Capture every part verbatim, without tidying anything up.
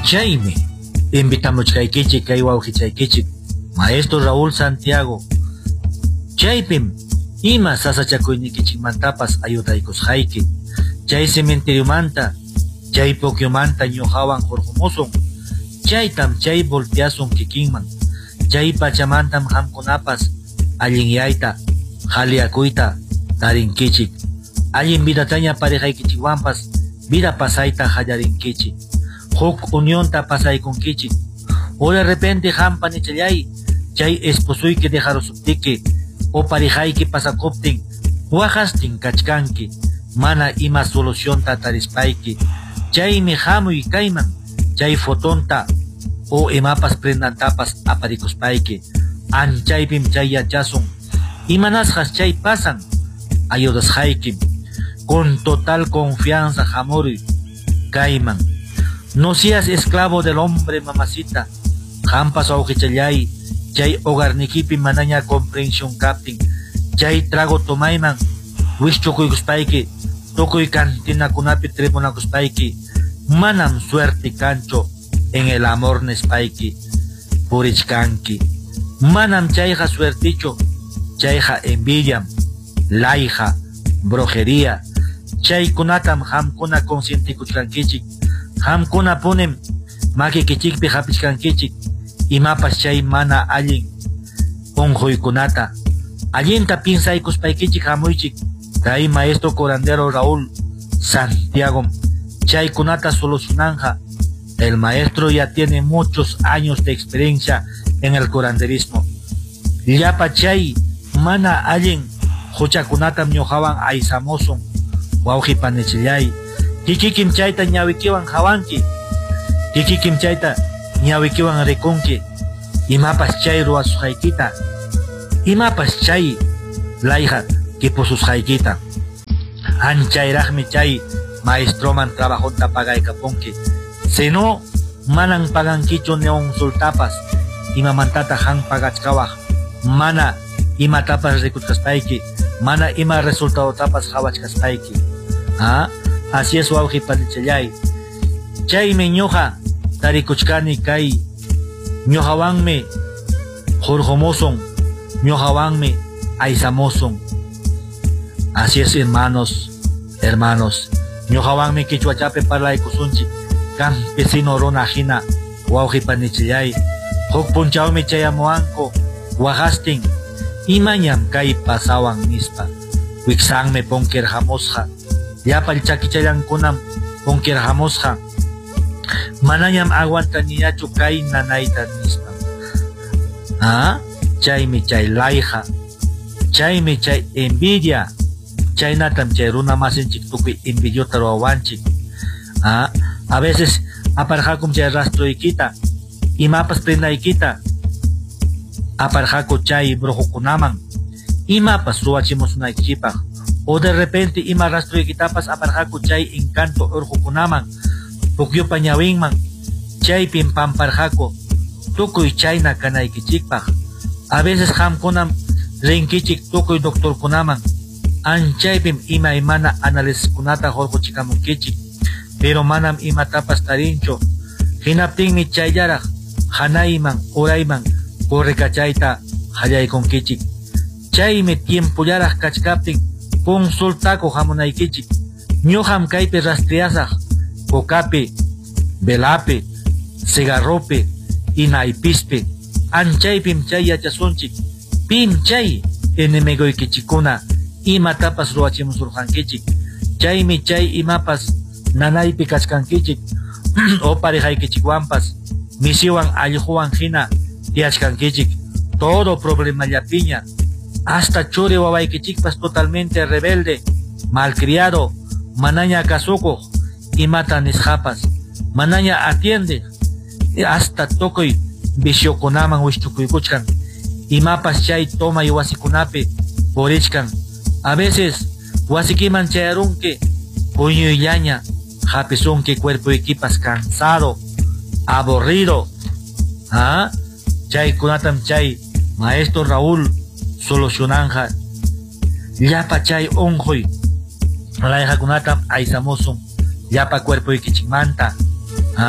Chaymi invitamos kaykichik kay wawqichay Maestro Raúl Santiago. Chaypim ima sasachakuynikichikmantapas ayudaykusqayki. Chay cementerio manta, chay pokio manta ñuqawan hurqumusun. Chaytam chay volteasun kikinman. Chay pachamantam hamkunapas allinyayta, haliakuyta tarinkichik. Allin vidataña parejaykichikwanpas vida pasayta hallarinkichik. Huk unionta pasaykunkichik. O de repente hampa nichallay, chay esposuyki dejarosuptiki, o parejayki pasakuptin, wajastin kachkanki, mana ima solución tatarispaiki. Chaymi hamuy kayman, chay fotonta, o imapas prendantapas aparikuspayki. Anchaypim chay yachasun, imanasjas chay pasan, ayudashaykim, con total confianza hamuri kayman. No seas esclavo del hombre, mamacita. Hampas aujichallay, chay hogarnikipi manaña comprensión captin, chay trago tomayman, wishchukuykuspaiki, tukuy cantina kunapi tribunakuspaiki, manam suerte cancho en el amor nespaiki, purichkanki. Manam chayja suerticho, chayja envidiam, laija, brujería, chay kunatam hamkuna conscientikuchkankichik, hamkuna punem makikichikpi hapichkankichik, imapas chay mana allin unjuykunata. Allinta pinsaykuspaykichik hamuychik, kay maestro curandero Raúl Santiago, chay kunata solucionanja. El maestro ya tiene muchos años de experiencia en el curanderismo. Llapa chay mana allin huchakunatam ñuqawan aysamusun, wawqipanichillay. Kikikim chayta ñawikiwan hawanki, kikikim chayta ñawikiwan rikunki, imapas chay ruwasusqaykita, imapas chay layja kipususqaykita. Anchayraqmi chay maestroman trabajonta pagaykapunki. Si no, manan pagankichu ni un sultapas, imamantata han pagachkawaj, mana ima tapas rikuchkaspayki, mana ima resultado tapas hawachkaspayki. ¿Ah? Así es wawqi panichallay. Chaymi ñuqa tarikuchkani kay ñuqawanmi hurqumusun, ñuqawanmi aysamusun. Así es, hermanos, hermanos. Ñuqawanmi quichuachapi parlaykusunchik, campesino runa hina wawqi panichallay. Huk punchawmi chayamuanku waqastin, imañam kay pasawan nispa. Wiksanmi punkirhamusqa, yapal chakichayankunam punkirhamusqa. Manañam aguantaniyachu kay nanayta nispa. ¿Ah? Chaymi chay layja, chaymi chay envidia, chaynatam chay runa masinchik tukuy envidiota ruwawanchik. ¿Ah? A veces aparjakum chay rastroykita, imapas prendaykita, aparjaku chay brujukunaman, imapas ruwachimusunaykipaj. O de repente ima rastroykitapas aparjaku chay encanto urjukunaman, pukyupa ñawinman, chaypin pamparjaku, tukuy chayna kanaykichikpaj. A veces hamkunam rinkichik tukuy doctorkunaman, anchaypim ima imana análisiskunata hurquchikamunkichik, pero manam imatapas tarincho. Hinaptinmi chayllaraj hanayman urayman kurrikachayta hallaykunkichik. Chaymi tiempullaraj kachkaptin consultaku hamunaykichik. Ñuqam kaypi rastreasaj cocapi, velapi, cigarropi, inaypispi. Anchaypim chay yachasunchik, pim chay enemiguykichikuna imatapas ruwachimusurqankichik. Chaymi chay imapas nanaypi kachkankichik, o parejaykichikwanpas misiwan allquwan hina tiyachkankichik. Todo problema llapiña, hasta churi wawaykichikpas totalmente rebelde, malcriado, manaña kasukuq, imata nisqapas, manaña atiende, hasta tukuy visiokunaman wishchukuykuchkan, imapas chay toma y wasikunapi purichkan. A veces wasikiman chayarunki, puñuyllaña, hapisunki cuerpuykipas cansado, aburrido. ¿Ah? Chay kunatam chay maestro Raúl solucionanja. Llapa chay unjuy, layja kunatam aysamusun, llapa cuerpuykichikmanta. ¿Ah?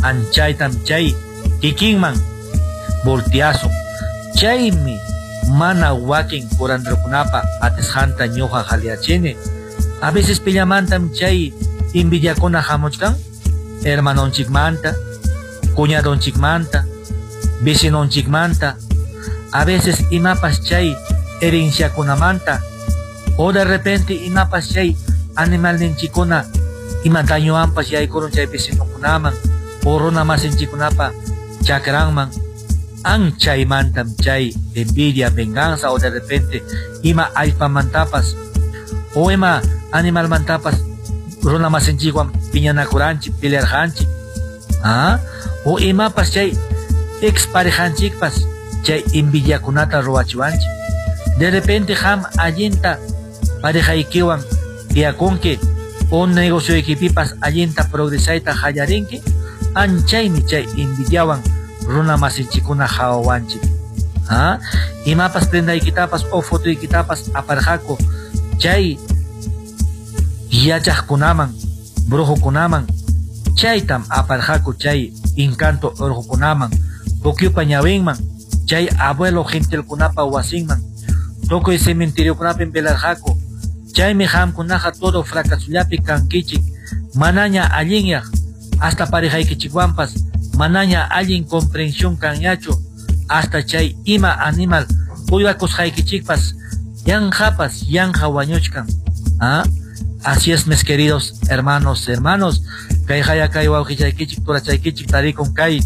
anchaytam chay kikinman volteasun. Chaymi mana wakin kurandrukunapa atisjanta ñuqa haliachini. A veces pillamantam chay envidiakuna hamuchkan, hermanonchikmanta, cuñadonchikmanta, vecinonchikmanta, a veces imapas chay herenciakunamanta, o de repente imapas chay animalninchikuna ima dañoanpas yaykurun chay vecinokunaman, o runamasinchikunapa chakranman, an chaymantam chay envidia, venganza, o de repente ima allpamantapas, o ima animalmantapas runamasinchikwan piñanakuranchik, pelearjanchik, ¿ah? O imapas chay exparejanchikpas chay envidiakunata ruwachiwanchik. De repente ham allinta parejaykiwan tiyakunki, o negocioykipipas allinta progresayta hallarinki, anchaymi chay envidiawan runamasinchikuna hawawanchik. ¿Ah? Imapas prendaykitapas o fotoykitapas aparjako chay yachaqkunaman, brujukunaman, chaytam aparjako chay encanto urqukunaman, pukyupa ñawinman, chay abuelo gentilkunapa wasinman, tokoy cementeriokunapi velarjako, chaymi hamkunaqa todo fracasullapi kankichik, manaña allinyaq, hasta parejaykichikwanpas manaña allin comprensión kanyachu, hasta chay ima animal uywakusqaykichikpas yanqapas yanqa wañuchkan. ¿Ah? Así es, mis queridos hermanos, hermanos, kay haya kay wawqillaykichik turachaykichik tarikun kay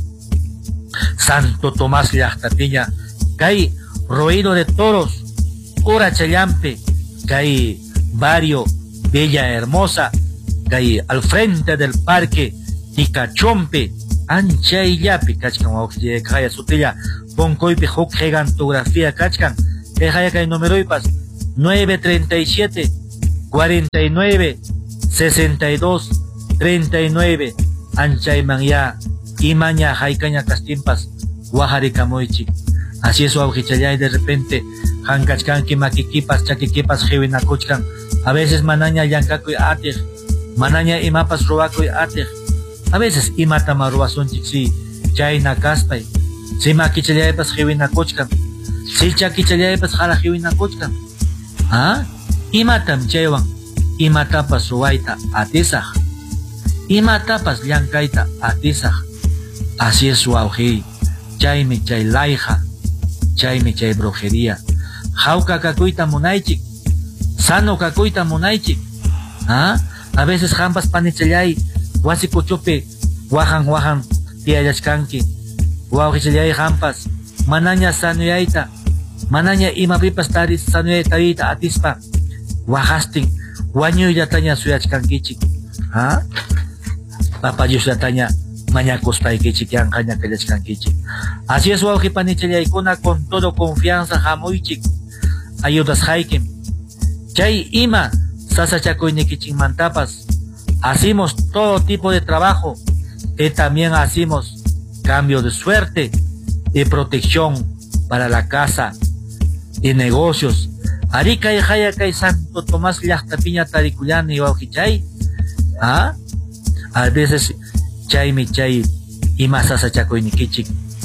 Santo Tomás llaqtapiña, kay Ruido de Toros, Urachayampe, kay barrio Bella Hermosa, kay al frente del parque Ticachompe, anchayllapi kachkan wawqillay kaya sutilla ponkoypi huk gigantografía kachkan, kay haya kay numeroypas nueve treinta y siete cuarenta y nueve sesenta y dos treinta y nueve, anchayman ya imaña haycaña castimpas wajarikamoychik. Así es wawqichay, de repente hankachkanki makikipas chakikipas hiwinakuchkan, a veces manaña llankakuy atij, manaña imapas ruwakuy atij, a veces imatama ruwasunchik si chayna kaspay, si makichaypas hiwinakuchkan, si chakichaypas jala hiwinakuchkan. ¿Ah? Imatam chaywan imatapas ruwayta atisaj, imatapas llankayta atisaj. Así es wawqi, chaymi chay layja, chaymi chay brujería. Jauka kakuyta munaychik, sano kakuyta munaychik. ¿Ah? A veces jampas panichallay wasi kuchupi wajan wajan tiyayachkanki, wawqichallay jampas manaña sanuyayta, manaña imapipas taris sanuyay tarita atispa wajastin wañullataña suyachkankichik. ¿Ah? Papayuslataña mañakuspaykichik, yanqaña kallachkankichik. Así es wawqi panichallaykuna, con todo confianza hamuychik ayudas haykim. Chay ima sasachakuynikichikmantapas hacemos todo tipo de trabajo, y también hacemos cambio de suerte y protección para la casa y negocios. Arika y Jaya kay Santo Tomás llaqtapiña tarikullani wawqichay. ¿Ah? A veces chaymi chay ima sasachakuynikichik,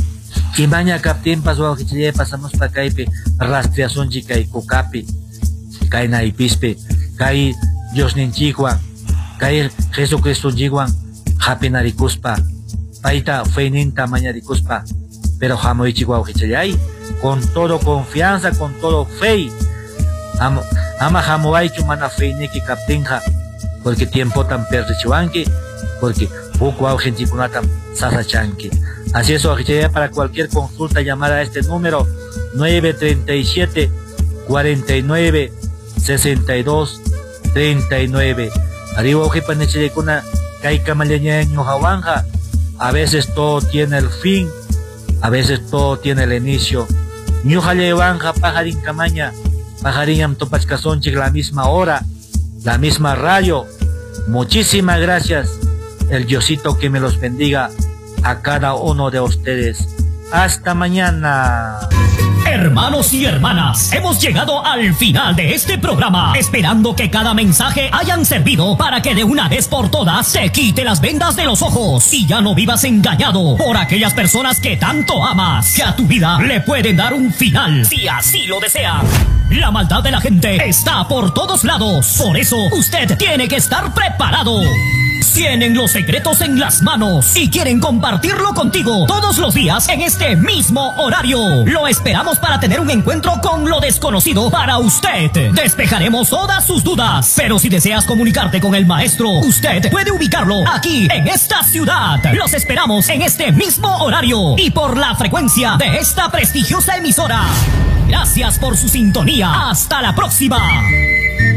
imaña kaptinpas wawqichay pasamos pa kaypi rastreasunchik kay kukapi, kay naypispi, kay Diosninchikwan, kay Jesucristunchikwan hapinarikuspa, payta feyninta mañarikuspa, pero hamuychik wawqichay con todo confianza, con todo fe. Ama, ama hamuaychu mana feyniki kaptinja, porque tiempo tan perdichiwanki, porque poco augenchipunatam sasachanki. Así es, wawqichay, para cualquier consulta llamar a este número nueve treinta y siete cuarenta y nueve sesenta y dos treinta y nueve. Arriba wawqipanichaykuna kay kamallañaño hawanja, a veces todo tiene el fin, a veces todo tiene el inicio. Ñuqallaywanqa pajarin kamaña, pajarinam topachkasonchik la misma hora, la misma radio. Muchísimas gracias, el Diosito que me los bendiga a cada uno de ustedes. Hasta mañana. Hermanos y hermanas, hemos llegado al final de este programa, esperando que cada mensaje hayan servido para que de una vez por todas se quite las vendas de los ojos y ya no vivas engañado por aquellas personas que tanto amas, que a tu vida le pueden dar un final si así lo desea. La maldad de la gente está por todos lados, por eso usted tiene que estar preparado. Tienen los secretos en las manos y quieren compartirlo contigo todos los días en este mismo horario. Lo esperamos para tener un encuentro con lo desconocido para usted. Despejaremos todas sus dudas, pero si deseas comunicarte con el maestro, usted puede ubicarlo aquí en esta ciudad. Los esperamos en este mismo horario y por la frecuencia de esta prestigiosa emisora. Gracias por su sintonía. Hasta la próxima.